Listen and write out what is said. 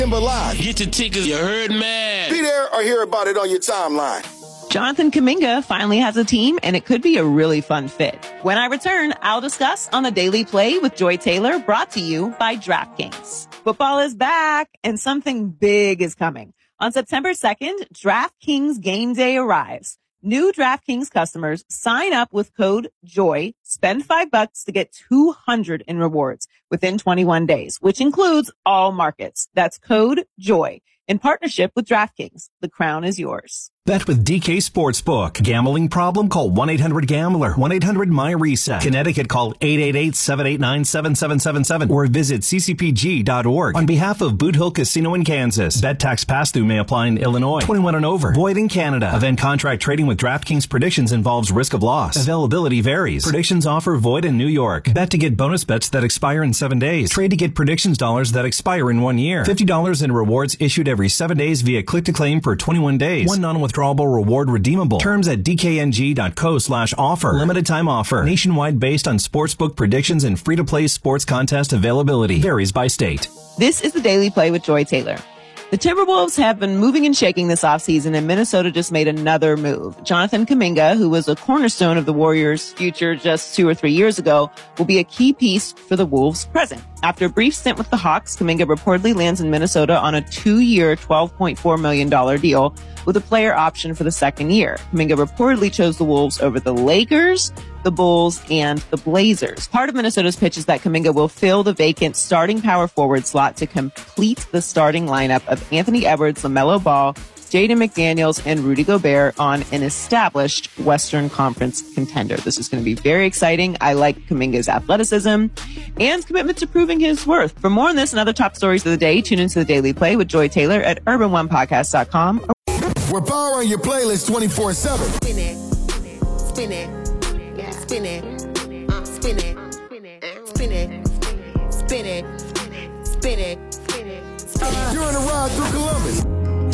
Live. Get your tickets, you heard, man. Be there or hear about it on your timeline. Jonathan Kuminga finally has a team, and it could be a really fun fit. When I return, I'll discuss on the Daily Play with Joy Taylor, brought to you by DraftKings. Football is back, and something big is coming. On September 2nd, DraftKings Game Day arrives. New DraftKings customers sign up with code JOY, spend $5 to get $200 in rewards within 21 days, which includes all markets. That's code JOY. In partnership with DraftKings, the crown is yours. Bet with DK Sportsbook. Gambling problem? Call 1-800-GAMBLER. 1-800-MY-RESET. Connecticut, call 888-789-7777 or visit ccpg.org. On behalf of Boot Hill Casino in Kansas, bet tax pass-through may apply in Illinois. 21 and over. Void in Canada. Event contract trading with DraftKings predictions involves risk of loss. Availability varies. Predictions offer void in New York. Bet to get bonus bets that expire in 7 days. Trade to get predictions dollars that expire in 1 year. $50 in rewards issued every 7 days via click-to-claim for 21 days. One non-withdrawable reward redeemable. Terms at dkng.co/offer. Limited time offer. Nationwide based on sportsbook predictions and free-to-play sports contest availability. Varies by state. This is the Daily Play with Joy Taylor. The Timberwolves have been moving and shaking this offseason, and Minnesota just made another move. Jonathan Kuminga, who was a cornerstone of the Warriors' future just 2 or 3 years ago, will be a key piece for the Wolves' present. After a brief stint with the Hawks, Kuminga reportedly lands in Minnesota on a 2-year, $12.4 million deal with a player option for the second year. Kuminga reportedly chose the Wolves over the Lakers, the Bulls, and the Blazers. Part of Minnesota's pitch is that Kuminga will fill the vacant starting power forward slot to complete the starting lineup of Anthony Edwards, LaMelo Ball, Jaden McDaniels, and Rudy Gobert on an established Western Conference contender. This is going to be very exciting. I like Kuminga's athleticism and commitment to proving his worth. For more on this and other top stories of the day, tune into the Daily Play with Joy Taylor at urban1podcast.com. We're powering your playlist 24/7. Spin it, spin it, yeah. Spin it, spin it, spin it, spin it, spin it, spin it, spin it. You're on a ride through Columbus.